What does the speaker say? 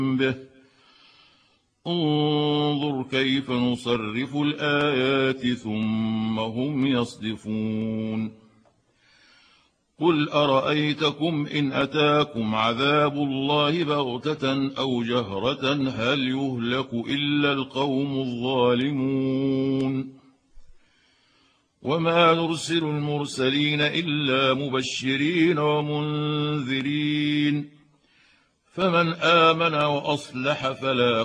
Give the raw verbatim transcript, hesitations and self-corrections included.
به انظر كيف نصرف الآيات ثم هم يصدفون قل أرأيتكم إن أتاكم عذاب الله بغتة أو جهرة هل يهلك إلا القوم الظالمون وما نرسل المرسلين إلا مبشرين ومنذرين فمن آمن وأصلح فلا